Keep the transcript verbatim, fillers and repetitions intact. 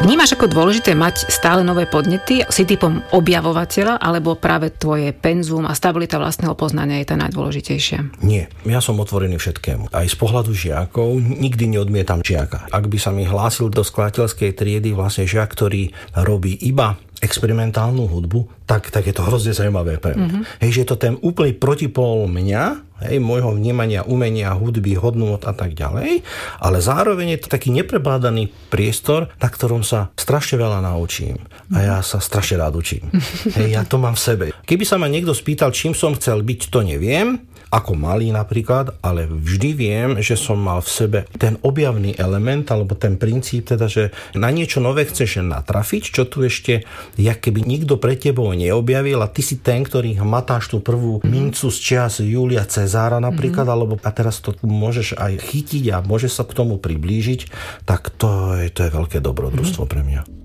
Vnímaš ako dôležité mať stále nové podnety? Si typom objavovateľa, alebo práve tvoje penzum a stabilita vlastného poznania je tá najdôležitejšia? Nie, ja som otvorený všetkému. Aj z pohľadu žiakov nikdy neodmietam žiaka. Ak by sa mi hlásil do skladateľskej triedy vlastne žiak, ktorý robí iba experimentálnu hudbu, tak, tak je to hrozne zaujímavé pre mňa. Mm-hmm. Hej, že je to ten úplný protipól mňa, hej, môjho vnímania, umenia, hudby, hodnôt a tak ďalej, ale zároveň je to taký neprebádaný priestor, na ktorom sa strašne veľa naučím. A ja sa strašne rád učím. Hej, ja to mám v sebe. Keby sa ma niekto spýtal, čím som chcel byť, to neviem, ako malý napríklad, ale vždy viem, že som mal v sebe ten objavný element, alebo ten princíp, teda, že na niečo nové chceš natrafiť, čo tu ešte, jak keby nikto pre tebou neobjavil a ty si ten, ktorý hmatáš tú prvú mincu z čias Julia Cezára napríklad, mm-hmm. alebo a teraz to môžeš aj chytiť a môžeš sa k tomu priblížiť, tak to je, to je veľké dobrodružstvo mm-hmm. pre mňa.